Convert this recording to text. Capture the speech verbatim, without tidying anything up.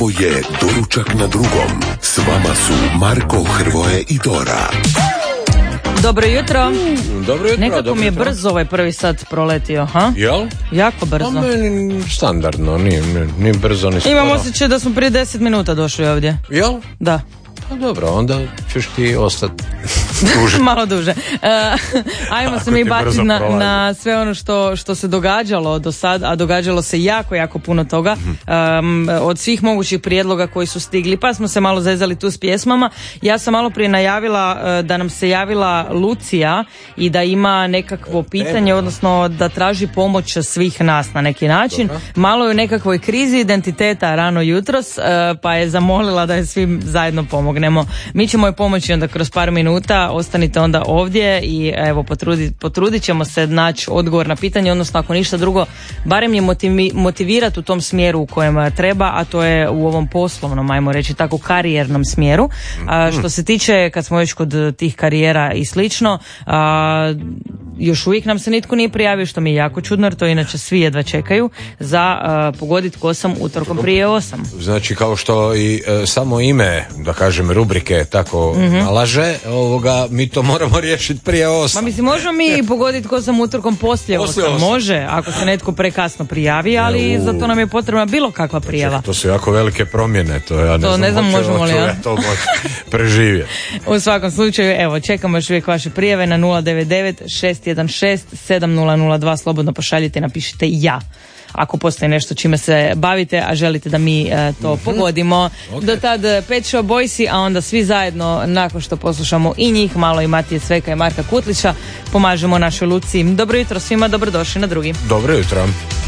Ovo je Doručak na drugom. S vama su Marko, Hrvoje i Dora. Dobro jutro. Mm, dobro jutro. Nekako dobro mi je jutro. brzo ovaj prvi sat proletio, ha? Jel? Jako brzo. Pa meni standardno, ni, ni, ni brzo, ni sporo. Imam osjećaj da smo prije deset minuta došli ovdje. Jel? Da. Pa dobro, onda ćeš ti ostati duže. Malo duže. Uh, ajmo se mi baciti na, na sve ono što, što se događalo do sad, a događalo se jako, jako puno toga. Um, od svih mogućih prijedloga koji su stigli, pa smo se malo zezali tu s pjesmama. Ja sam malo prije najavila uh, da nam se javila Lucija i da ima nekakvo pitanje, odnosno da traži pomoć svih nas na neki način. Dobro. Malo je u nekakvoj krizi identiteta rano jutros, uh, pa je zamolila da je svim zajedno pomognemo. Mi ćemo joj pomoći onda kroz par minuta, ostanite onda ovdje i evo potrudit, potrudit ćemo se naći odgovor na pitanje, odnosno ako ništa drugo, barem je motivi, motivirati u tom smjeru u kojem treba, a to je u ovom poslovnom, ajmo reći tako, karijernom smjeru. A, što se tiče, kad smo već kod tih karijera i slično, a, još uvijek nam se nitko nije prijavio, što mi je jako čudno, jer to inače svi jedva čekaju, za a, pogodit ko sam utorkom prije osam. Znači, kao što i e, samo ime, da kažem, rubrike tako mm-hmm. nalaže, ovoga, mi to moramo riješiti prije osam. Ma mislim, možemo mi pogoditi ko sam utorkom poslije osam, može, ako se netko prekasno prijavi, ali U... za to nam je potrebna bilo kakva prijava. To su jako velike promjene, to ja ne to znam, ne znam možemo li ja to preživjeti. U svakom slučaju, evo, čekamo još uvijek vaše prijave na nula devet devet šest jedan šest sedam nula nula dva, slobodno pošaljite i napišite ja ako postoji nešto čime se bavite, a želite da mi e, to mm-hmm. pogodimo. Okay. Do tad Pet Shop Boysi, a onda svi zajedno, nakon što poslušamo i njih, malo i Matije Cveka i Marka Kutlića, pomažemo našoj Luci. Dobro jutro svima, dobrodošli na drugi. Dobro jutro.